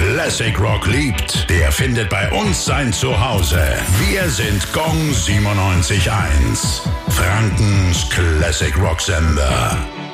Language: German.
Classic Rock liebt, der findet bei uns sein Zuhause. Wir sind Gong 97.1, Frankens Classic Rock Sender.